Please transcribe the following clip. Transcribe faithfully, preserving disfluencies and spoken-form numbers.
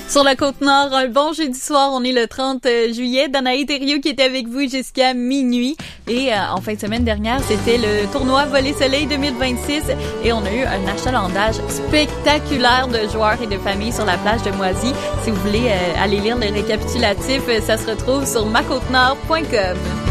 Sur la Côte-Nord, un bon jeudi soir, on est le trente juillet. Danaï Thériault qui était avec vous jusqu'à minuit. Et euh, en fin de semaine dernière, c'était le tournoi Volley-Soleil deux mille vingt-six et on a eu un achalandage spectaculaire de joueurs et de familles sur la plage de Moisy. Si vous voulez euh, aller lire le récapitulatif, ça se retrouve sur ma côte nord point com.